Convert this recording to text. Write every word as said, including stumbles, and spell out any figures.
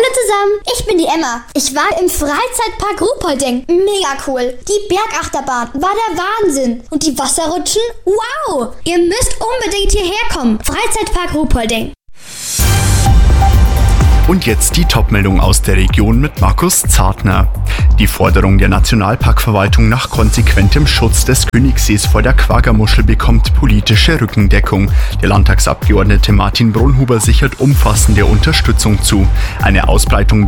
Hallo zusammen, ich bin die Emma. Ich war im Freizeitpark Ruhpolding. Mega cool. Die Bergachterbahn war der Wahnsinn. Und die Wasserrutschen? Wow! Ihr müsst unbedingt hierher kommen. Freizeitpark Ruhpolding. Und jetzt die Top-Meldung aus der Region mit Markus Zartner. Die Forderung der Nationalparkverwaltung nach konsequentem Schutz des Königssees vor der Quaggermuschel bekommt politische Rückendeckung. Der Landtagsabgeordnete Martin Brunhuber sichert umfassende Unterstützung zu. Eine Ausbreitung